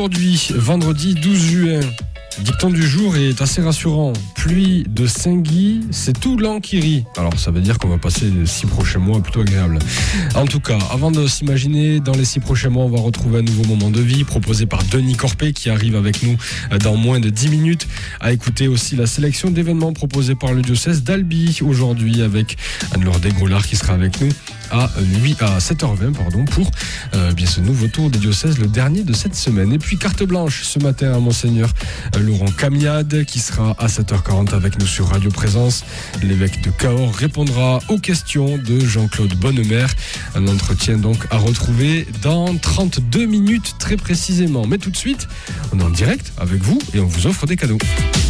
Aujourd'hui, vendredi 12 juin. Dicton du jour est assez rassurant. Pluie de Saint-Guy, c'est tout l'an qui rit. Alors ça veut dire qu'on va passer les 6 prochains mois plutôt agréables. En tout cas, avant de s'imaginer, dans les 6 prochains mois, on va retrouver un nouveau moment de vie proposé par Denis Corpé qui arrive avec nous dans moins de 10 minutes. À écouter aussi la sélection d'événements proposés par le diocèse d'Albi aujourd'hui avec Anne-Laure Desgroulard qui sera avec nous à 7h20 pour bien ce nouveau tour des diocèses, le dernier de cette semaine. Et puis carte blanche ce matin à Monseigneur Laurent Camiade qui sera à 7h40 avec nous sur Radio Présence. L'évêque de Cahors répondra aux questions de Jean-Claude Bonnemer. Un entretien donc à retrouver dans 32 minutes très précisément. Mais tout de suite, on est en direct avec vous et on vous offre des cadeaux.